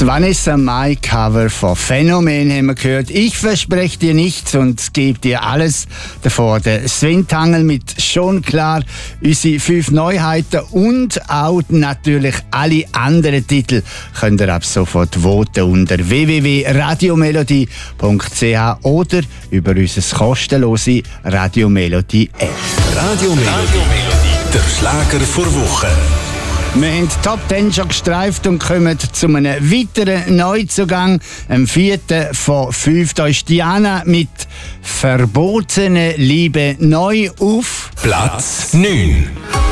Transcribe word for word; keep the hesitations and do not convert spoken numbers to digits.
Vanessa Mai Cover von Phänomen haben wir gehört. Ich verspreche dir nichts und gebe dir alles. Davor der Sven Tangl mit «Schon klar», unsere fünf Neuheiten und auch natürlich alle anderen Titel könnt ihr ab sofort voten unter w w w punkt radiomelodie punkt c h oder über unser kostenlose Radiomelodie App. Radiomelodie, der Schlager vor Woche. Wir haben die Top Ten schon gestreift und kommen zu einem weiteren Neuzugang. Am vierten von fünf. Da ist Diana mit «Verbotene Liebe» neu auf Platz neun.